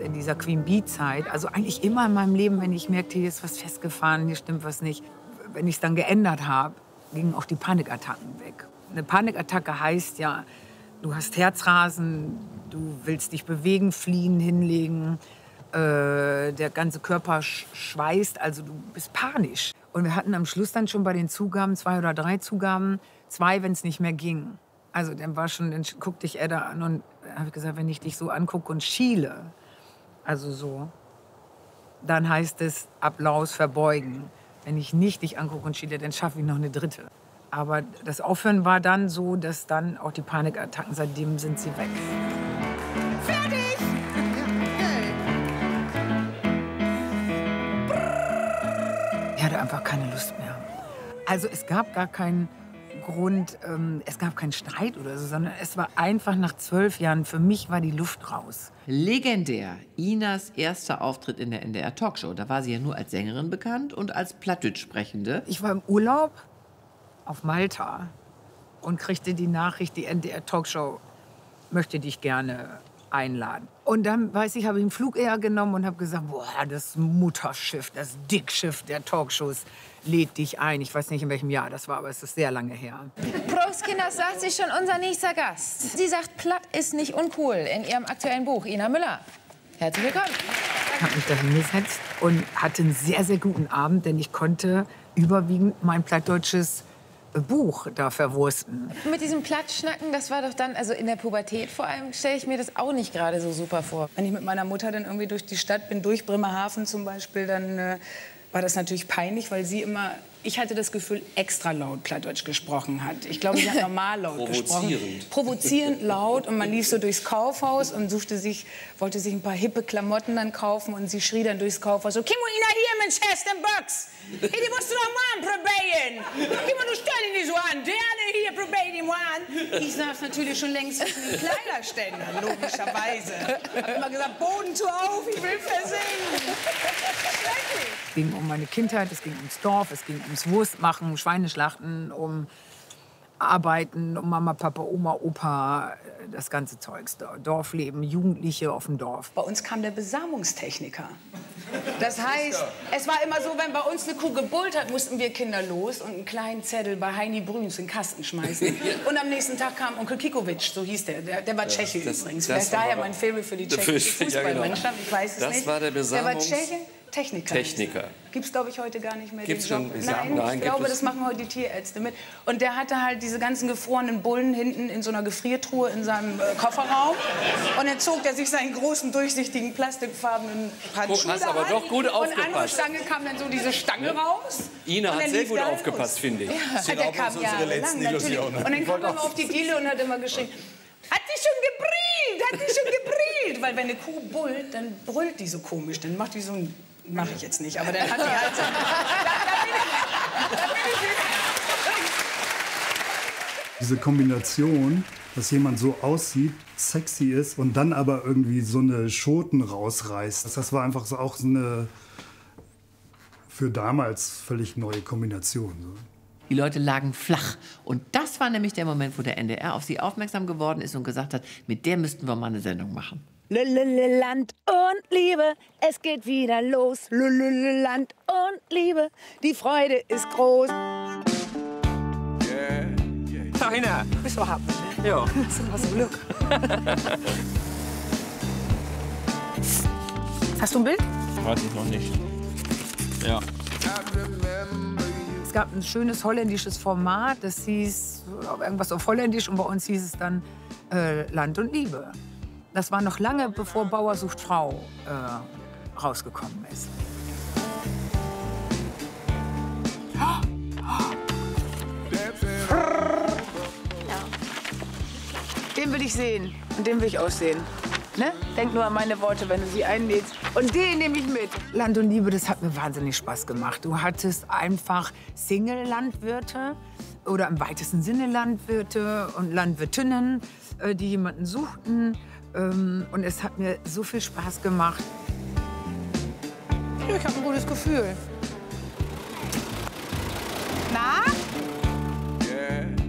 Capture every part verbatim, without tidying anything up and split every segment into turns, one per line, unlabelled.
in dieser Queen Bee-Zeit, also eigentlich immer in meinem Leben, wenn ich merkte, hier ist was festgefahren, hier stimmt was nicht, wenn ich es dann geändert habe, gingen auch die Panikattacken weg. Eine Panikattacke heißt ja, du hast Herzrasen, du willst dich bewegen, fliehen, hinlegen, äh, der ganze Körper sch schweißt, also du bist panisch. Und wir hatten am Schluss dann schon bei den Zugaben, zwei oder drei Zugaben, zwei, wenn es nicht mehr ging. Also dann war schon, dann guckte ich Edda an und habe gesagt, wenn ich dich so angucke und schiele, also so, dann heißt es Applaus verbeugen. Wenn ich nicht dich angucke und schiele, dann schaffe ich noch eine dritte. Aber das Aufhören war dann so, dass dann auch die Panikattacken, seitdem sind sie weg.
Fertig!
Ich hatte einfach keine Lust mehr. Also es gab gar keinen Grund, ähm, es gab keinen Streit oder so, sondern es war einfach nach zwölf Jahren, für mich war die Luft raus.
Legendär, Inas erster Auftritt in der N D R-Talkshow. Da war sie ja nur als Sängerin bekannt und als Plattdeutsch-Sprechende.
Ich war im Urlaub auf Malta und kriegte die Nachricht, die N D R-Talkshow möchte dich gerne einladen. Und dann, weiß ich, habe ich einen Flug eher genommen und habe gesagt, boah, das Mutterschiff, das Dickschiff der Talkshows lädt dich ein. Ich weiß nicht, in welchem Jahr das war, aber es ist sehr lange her.
Prost, Kinder, sagt sich schon unser nächster Gast. Sie sagt, platt ist nicht uncool in ihrem aktuellen Buch. Ina Müller. Herzlich willkommen.
Ich habe mich da hingesetzt und hatte einen sehr, sehr guten Abend, denn ich konnte überwiegend mein plattdeutsches Buch da verwursten.
Mit diesem Plattschnacken, das war doch dann, also in der Pubertät vor allem, stelle ich mir das auch nicht gerade so super vor.
Wenn ich mit meiner Mutter dann irgendwie durch die Stadt bin, durch Bremerhaven zum Beispiel, dann äh, war das natürlich peinlich, weil sie immer, ich hatte das Gefühl, extra laut Plattdeutsch gesprochen hat. Ich glaube, sie hat normal laut gesprochen. Provozierend laut. Und man lief so durchs Kaufhaus und suchte sich, wollte sich ein paar hippe Klamotten dann kaufen. Und sie schrie dann durchs Kaufhaus so, Kimo, Ina hier mit Chest and Box. Hey, die musst du doch mal probieren. Kimo, du stell ihn nicht so an. Der hier, probier ihn mal an. Ich saß natürlich schon längst zwischen den Kleiderständern, logischerweise. Ich habe immer gesagt, Boden zu auf, ich will versingen. Schrecklich.
Es ging um meine Kindheit, es ging ums Dorf, es ging ums Wurstmachen, um Schweineschlachten, um Arbeiten, um Mama, Papa, Oma, Opa, das ganze Zeugs. Dorfleben, Jugendliche auf dem Dorf.
Bei uns kam der Besamungstechniker. Das heißt, es war immer so, wenn bei uns eine Kuh gebullt hat, mussten wir Kinder los und einen kleinen Zettel bei Heini Brüns in den Kasten schmeißen. Und am nächsten Tag kam Onkel Kikovic, so hieß der. Der, der war Tscheche ja, übrigens. Vielleicht daher mein Favorite für die tschechische Fußballmannschaft. Ich weiß es
das
nicht.
Das war der Besamungs...
Der war Tscheche. Techniker.
Techniker.
Gibt es, glaube ich, heute gar nicht mehr.
Gibt's
den Job.
schon?
Nein,
Nein,
ich glaube,
es?
das machen heute die Tierärzte mit. Und der hatte halt diese ganzen gefrorenen Bullen hinten in so einer Gefriertruhe in seinem äh, Kofferraum. Und dann zog er sich seinen großen, durchsichtigen, plastikfarbenen Handschuh
hast aber doch gut aufgepasst.
Und an der Stange kam dann so diese Stange raus.
Ina hat sehr gut aufgepasst, finde ich.
Ja, der kam jahrelang, natürlich. Und dann kam er immer auf die Diele und hat immer geschrien, hat sie schon gebrillt, hat sie schon gebrillt. Weil wenn eine Kuh bullt, dann brüllt die so komisch. Dann macht die so ein... Mache ich jetzt nicht, aber dann hat die halt so... da, da bin ich, da bin ich
Diese Kombination, dass jemand so aussieht, sexy ist und dann aber irgendwie so eine Schoten rausreißt. Das war einfach so auch so eine für damals völlig neue Kombination. So.
Die Leute lagen flach. Und das war nämlich der Moment, wo der N D R auf sie aufmerksam geworden ist und gesagt hat, mit der müssten wir mal eine Sendung machen.
Land und Liebe, es geht wieder los. Land und Liebe, die Freude ist groß.
Ina,
Bist du happy, ne?
ja.
Das ist immer so Glück. Hast du ein Bild?
Weiß ich noch nicht. Ja.
Es gab ein schönes holländisches Format, das hieß irgendwas auf Holländisch und bei uns hieß es dann äh, Land und Liebe. Das war noch lange, bevor Bauer sucht Frau äh, rausgekommen ist. Den will ich sehen und den will ich aussehen. Ne? Denk nur an meine Worte, wenn du sie einlädst. Und den nehme ich mit. Land und Liebe, das hat mir wahnsinnig Spaß gemacht. Du hattest einfach Single-Landwirte oder im weitesten Sinne Landwirte und Landwirtinnen, äh, die jemanden suchten. Ähm, und es hat mir so viel Spaß gemacht. Ja, ich habe ein gutes Gefühl. Na?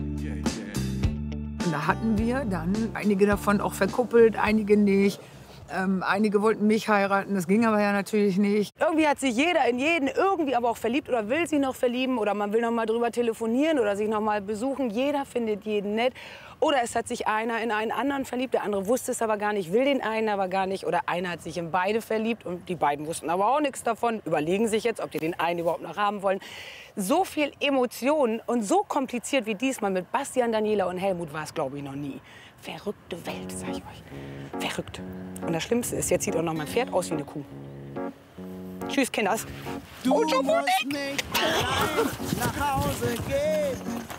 Und da hatten wir dann einige davon auch verkuppelt, einige nicht. Ähm, einige wollten mich heiraten, das ging aber ja natürlich nicht.
Irgendwie hat sich jeder in jeden irgendwie aber auch verliebt oder will sich noch verlieben oder man will noch mal drüber telefonieren oder sich noch mal besuchen. Jeder findet jeden nett. Oder es hat sich einer in einen anderen verliebt, der andere wusste es aber gar nicht, will den einen aber gar nicht. Oder einer hat sich in beide verliebt und die beiden wussten aber auch nichts davon. Überlegen sich jetzt, ob die den einen überhaupt noch haben wollen. So viel Emotionen und so kompliziert wie diesmal mit Bastian, Daniela und Helmut war es, glaube ich, noch nie. Verrückte Welt, sag ich euch. Verrückt. Und das Schlimmste ist, jetzt sieht auch noch mein Pferd aus wie eine Kuh. Tschüss, Kinders.
Du und schon musst nicht nach Hause gehen.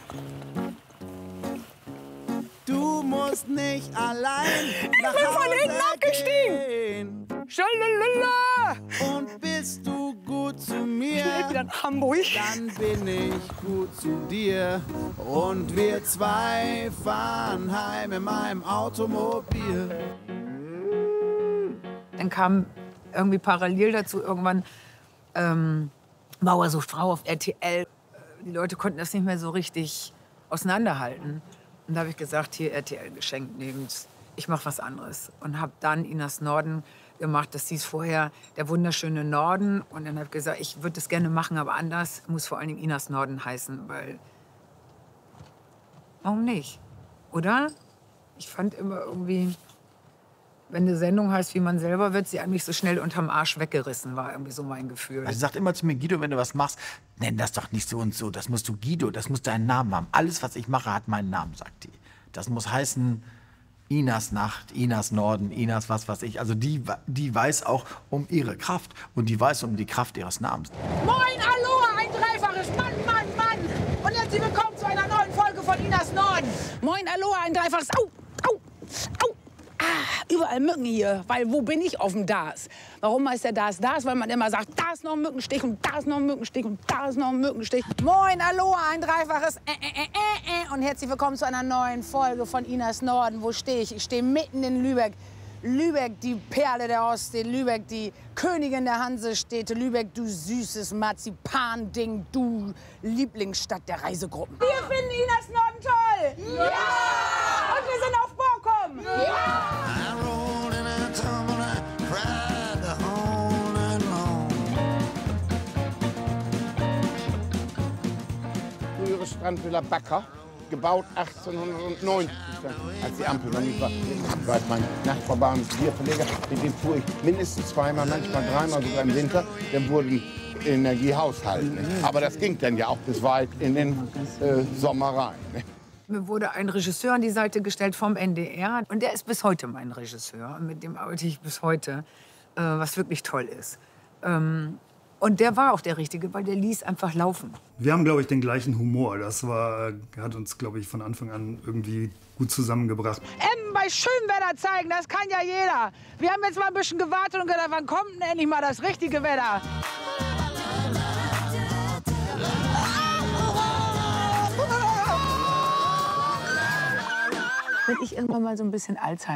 Du musst nicht allein nach
Ich bin von
Hause
hinten abgestiegen.
gehen.
Schalalala.
Und bist du gut zu mir,
Ich lebe wieder in Hamburg.
dann bin ich gut zu dir. Und wir zwei fahren heim in meinem Automobil.
Dann kam irgendwie parallel dazu irgendwann ähm, Bauer sucht Frau auf R T L. Die Leute konnten das nicht mehr so richtig auseinanderhalten. Und da habe ich gesagt, hier R T L geschenkt nehmt, ich mache was anderes. Und habe dann Inas Norden gemacht. Das hieß vorher der wunderschöne Norden. Und dann habe ich gesagt, ich würde das gerne machen, aber anders. Muss vor allen Dingen Inas Norden heißen, weil... Warum nicht? Oder? Ich fand immer irgendwie, wenn eine Sendung heißt, wie man selber wird, sie eigentlich so schnell unterm Arsch weggerissen, war irgendwie so mein Gefühl.
Also sagt immer zu mir, Guido, wenn du was machst, nenn das doch nicht so und so. Das musst du Guido, das muss deinen Namen haben. Alles, was ich mache, hat meinen Namen, sagt die. Das muss heißen Inas Nacht, Inas Norden, Inas was weiß ich. Also die, die weiß auch um ihre Kraft und die weiß um die Kraft ihres Namens.
Moin, Aloha, ein dreifaches Mann, Mann, Mann. Und herzlich willkommen zu einer neuen Folge von Inas Norden.
Moin, Aloha, ein dreifaches Au, Au, Au. Ah, überall Mücken hier, weil wo bin ich? Auf dem Das. Warum heißt der Das Das? Weil man immer sagt, da ist noch ein Mückenstich und da ist noch ein Mückenstich und da ist noch ein Mückenstich.
Moin, Aloha, ein dreifaches äh, äh, äh, äh. Und herzlich willkommen zu einer neuen Folge von Inas Norden. Wo stehe ich? Ich stehe mitten in Lübeck. Lübeck, die Perle der Ostsee. Lübeck, die Königin der Hansestädte. Lübeck, du süßes Marzipan-Ding. Du Lieblingsstadt der Reisegruppen. Wir finden Inas Norden toll! Ja! Und wir sind auf Borkum! Ja!
Frühere Strandvilla Backer, gebaut achtzehnhundertneunzig, als die Ampel noch nicht war. Ich weiß, mein Nachbarn ist Bierverleger, mit dem fuhr ich mindestens zweimal, manchmal dreimal sogar im Winter. Dann wurden Energiehaushalten. Aber das ging dann ja auch bis weit in den äh, Sommer rein. Ne?
Mir wurde ein Regisseur an die Seite gestellt vom N D R. Und der ist bis heute mein Regisseur. Und mit dem arbeite ich bis heute, äh, was wirklich toll ist. Ähm, und der war auch der Richtige, weil der ließ einfach laufen.
Wir haben, glaube ich, den gleichen Humor. Das war, hat uns, glaube ich, von Anfang an irgendwie gut zusammengebracht.
Emmen bei schönem Wetter zeigen, das kann ja jeder. Wir haben jetzt mal ein bisschen gewartet und gedacht, wann kommt denn endlich mal das richtige Wetter?
Wenn ich irgendwann mal so ein bisschen Alzheimer